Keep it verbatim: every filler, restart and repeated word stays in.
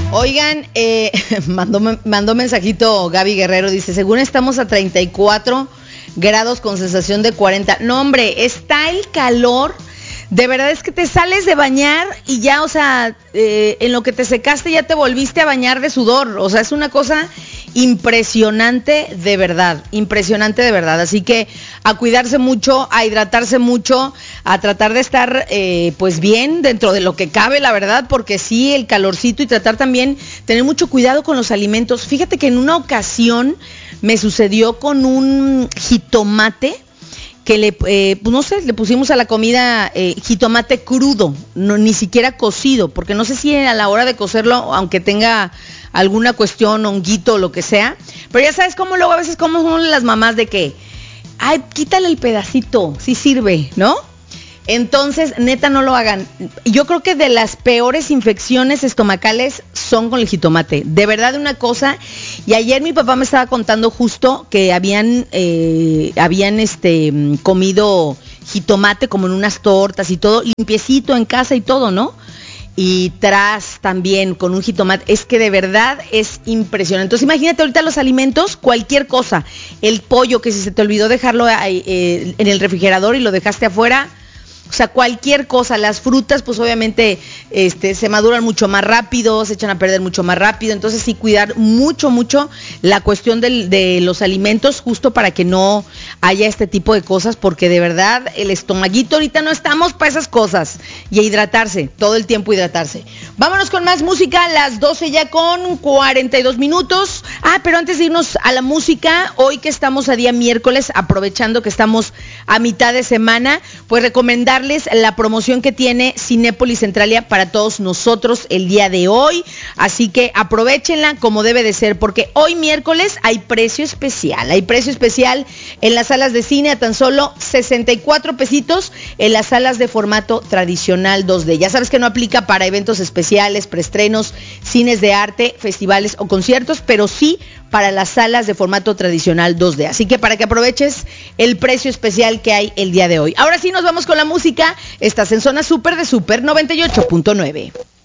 Oigan, eh, mandó, mandó mensajito Gaby Guerrero, dice, según estamos a treinta y cuatro grados con sensación de cuarenta. No, hombre, está el calor. De verdad es que te sales de bañar y ya, o sea, eh, en lo que te secaste ya te volviste a bañar de sudor. O sea, es una cosa impresionante de verdad, impresionante de verdad. Así que a cuidarse mucho, a hidratarse mucho, a tratar de estar eh, pues bien dentro de lo que cabe, la verdad, porque sí, el calorcito y tratar también, tener mucho cuidado con los alimentos. Fíjate que en una ocasión me sucedió con un jitomate, que le, eh, pues no sé, le pusimos a la comida eh, jitomate crudo, no, ni siquiera cocido, porque no sé si a la hora de cocerlo, aunque tenga alguna cuestión, honguito o lo que sea, pero ya sabes cómo luego a veces como son las mamás de que, ay, quítale el pedacito, sí sirve, ¿no? Entonces, neta, no lo hagan. Yo creo que de las peores infecciones estomacales son con el jitomate. De verdad, una cosa. Y ayer mi papá me estaba contando justo que habían, eh, habían este, comido jitomate como en unas tortas y todo, limpiecito en casa y todo, ¿no? Y tras también con un jitomate, es que de verdad es impresionante. Entonces imagínate ahorita los alimentos, cualquier cosa, el pollo que si se te olvidó dejarlo eh, en el refrigerador y lo dejaste afuera, o sea, cualquier cosa, las frutas pues obviamente este, se maduran mucho más rápido, se echan a perder mucho más rápido, entonces sí cuidar mucho, mucho la cuestión del, de los alimentos justo para que no haya este tipo de cosas, porque de verdad el estomaguito ahorita no estamos para esas cosas, y a hidratarse, todo el tiempo hidratarse. Vámonos con más música, las doce ya con cuarenta y dos minutos. Ah, pero antes de irnos a la música, hoy que estamos a día miércoles, aprovechando que estamos a mitad de semana, pues recomendar la promoción que tiene Cinépolis Centralia para todos nosotros el día de hoy, así que aprovechenla como debe de ser, porque hoy miércoles hay precio especial, hay precio especial en las salas de cine a tan solo sesenta y cuatro pesitos, en las salas de formato tradicional dos D. Ya sabes que no aplica para eventos especiales, preestrenos, cines de arte, festivales o conciertos, pero sí para las salas de formato tradicional dos D. Así que para que aproveches el precio especial que hay el día de hoy. Ahora sí nos vamos con la música. Estás en Zona Super de Super noventa y ocho punto nueve.